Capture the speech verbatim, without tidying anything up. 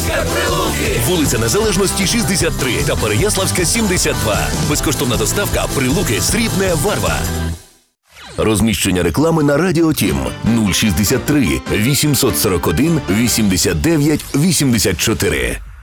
Оскар Прилуки! Вулиця Незалежності, шістдесят три та Переяславська, сімдесят два. Безкоштовна доставка. Прилуки, Срібне, Варва. Розміщення реклами на Радіо Тім нуль шістдесят три вісімсот сорок один вісімдесят дев'ять вісімдесят чотири.